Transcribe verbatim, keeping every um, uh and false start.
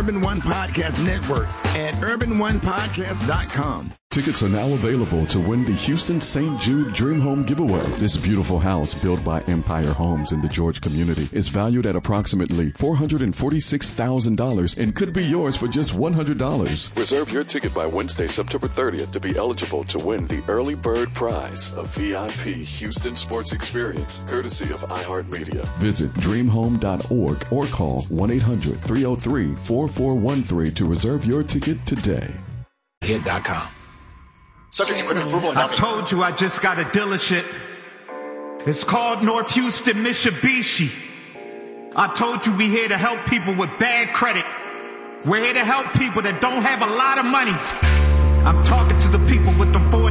Urban One Podcast Network at urban one podcast dot com. Tickets are now available to win the Houston Saint Jude Dream Home Giveaway. This beautiful house built by Empire Homes in the George community is valued at approximately four hundred forty-six thousand dollars and could be yours for just one hundred dollars. Reserve your ticket by Wednesday, September thirtieth to be eligible to win the early bird prize, a V I P Houston sports experience, courtesy of iHeartMedia. Visit dream home dot org or call one eight hundred three oh three four four one three to reserve your ticket today. Hit dot com. Subject to credit approval. I told you I just got a dealership. It's called North Houston Mitsubishi. I told you we here to help people with bad credit. We're here to help people that don't have a lot of money. I'm talking to the people with the four